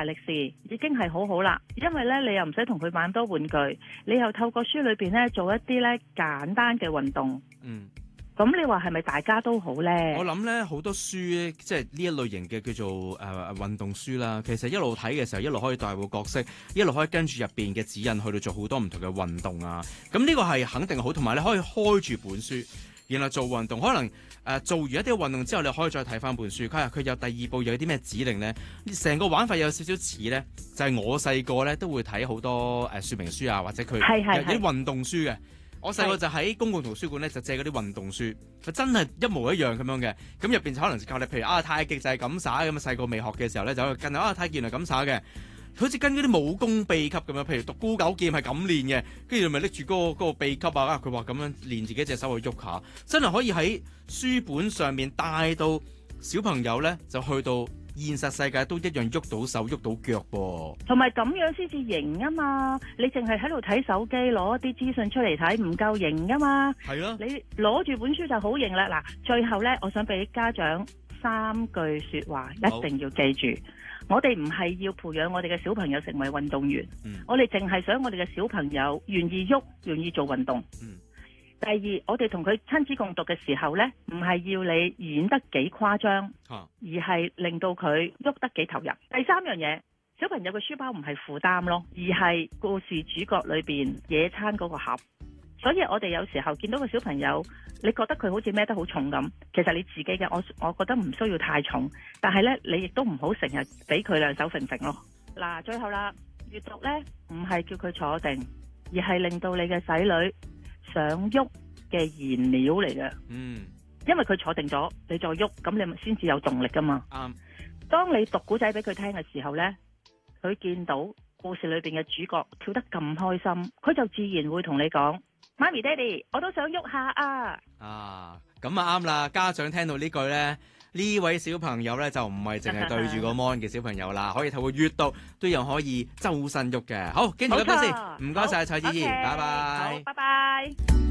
力士已經係好好啦，因為咧你又唔使同佢買咁多玩具，你又透過書裏邊咧做一啲咧簡單嘅運動。咁你話係咪大家都好呢？ 我諗咧好多書咧，即係呢一類型嘅叫做運動書啦。其實一路睇嘅時候，一路可以代入個角色，一路可以跟住入邊嘅指引去到做好多唔同嘅運動啊。咁呢個係肯定好，同埋你可以開住本書，然後做運動。可能做完一啲運動之後，你可以再睇翻本書。佢有第二步有啲咩指令呢？成個玩法有少少似呢，就係我細個咧都會睇好多說明書啊，或者佢有啲運動書嘅。我細個就喺公共圖書館咧，就借嗰啲運動書，佢真係一模一樣咁樣嘅。咁入邊就可能教你，譬如太極就係咁耍咁啊。細個未學嘅時候咧，就跟太極原來咁耍嘅，好似跟嗰啲武功秘笈咁樣。譬如獨孤九劍係咁練嘅，跟住咪拎住嗰個秘笈啊。佢話咁樣練自己隻手去喐下，真係可以喺書本上面帶到小朋友咧，就去到現實世界都一樣喐到手喐到腳噃， 同埋咁樣先至型啊嘛！你淨係喺度睇手機攞一啲資訊出嚟睇，唔夠型噶嘛？係咯，你攞住本書就好型啦！嗱，最後呢，我想俾家長3句說話，一定要記住。我哋唔係要培養我哋嘅小朋友成為運動員，我哋淨係想我哋嘅小朋友願意喐，願意做運動。第二，我哋同佢親子共讀嘅時候呢，唔係要你演得幾誇張，而係令到佢喐得幾投入。第三樣嘢，小朋友嘅書包唔係負擔咯，而係故事主角裏邊野餐嗰個盒。所以我哋有時候見到個小朋友，你覺得佢好似孭得好重咁，其實你自己嘅我覺得唔需要太重，但係呢，你亦都唔好成日俾佢兩手揈揈咯。嗱，最後啦，閱讀呢唔係叫佢坐定，而係令到你嘅仔女想喐嘅燃料嚟嘅，因為佢坐定咗，你再喐，咁你咪先至有動力噶嘛。當你讀古仔俾佢聽嘅時候呢，佢見到故事裏邊嘅主角跳得咁開心，佢就自然會同你講：媽咪、爹哋，我都想喐下啊！ 咁啊啱啦！家長聽到呢句呢，呢位小朋友呢，就唔係淨係對住個 mon 嘅小朋友啦，可以透過閱讀都有可以周身喐嘅。好，跟住一筆先，唔該晒蔡梓怡，拜拜。 好，拜拜。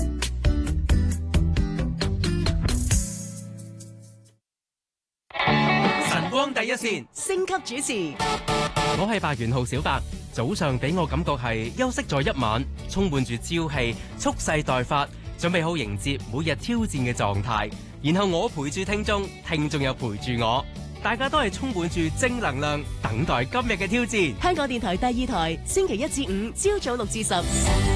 晨光第一線， 星級主持， 我係白元浩小白。早上俾我感覺係休息咗一晚，充滿住朝氣，蓄勢待發，準備好迎接每日挑戰嘅狀態。然後我陪住聽眾，聽眾又陪住我，大家都係充滿住正能量，等待今日嘅挑戰。 香港電台第2台，星期1至5朝早6至10。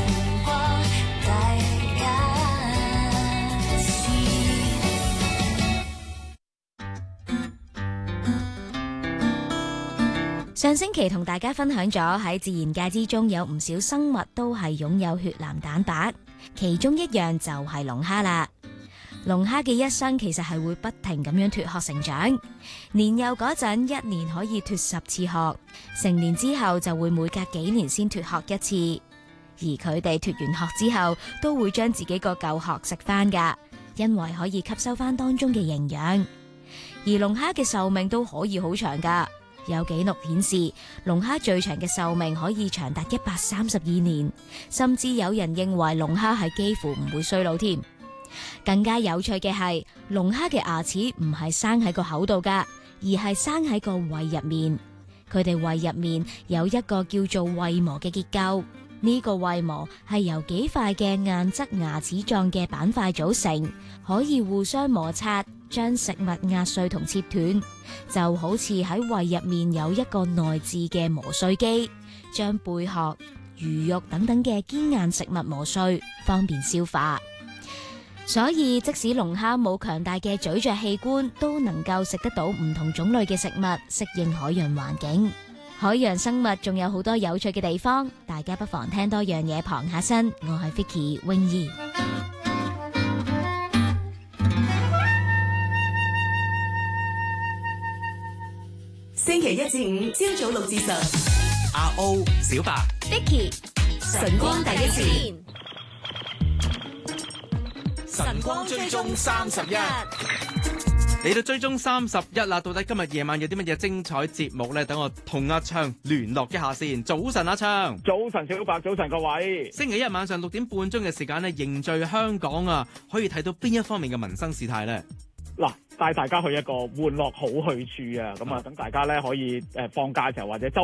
上星期同大家分享咗喺自然界之中有唔少生物都係擁有血藍蛋白，其中一樣就係龍蝦啦。龍蝦嘅一生其實係會不停咁樣脫殼成長，年幼嗰陣1年可以脫10次殼，成年之後就會每隔幾年先脫殼一次。而佢哋脫完殼之後都會將自己個舊殼食翻噶，因為可以吸收翻當中嘅營養。而龍蝦嘅壽命都可以好長噶。有紀錄顯示，龍蝦最長嘅壽命可以長達132年，甚至有人認為龍蝦係幾乎唔會衰老添。更加有趣嘅係，龍蝦嘅牙齒唔係生喺個口度噶，而係生喺個胃入面。佢哋胃入面有一個叫做胃膜嘅結構，呢個胃膜係由幾塊嘅硬質牙齒狀嘅板塊組成，可以互相摩擦，將食物壓碎同切斷，就好似喺胃入面有一個內置嘅磨碎機，將貝殼、魚肉等等嘅堅硬食物磨碎，方便消化。所以即使龍蝦冇強大嘅咀嚼器官，都能夠食得到唔同種類嘅食物，適應海洋環境。海洋生物仲有好多有趣嘅地方，大家不妨聽多樣嘢傍下身。我係 Vicky 泳兒。 星期1至5朝早6至10， 阿 O 小白 Vicky 晨光第一線， 晨光追蹤31。嚟到追蹤31啦，到底今日夜晚有啲乜嘢精彩節目呢？等我同阿昌聯絡一下先。早晨，阿昌。 早晨，小白。早晨，各位。 星期1晚上6點半鐘嘅時間呢，凝聚香港啊，可以睇到邊一方面嘅民生事態呢？ 嗱，帶大家去一個玩樂好去處啊！咁啊，等大家咧可以放假嘅時候或者周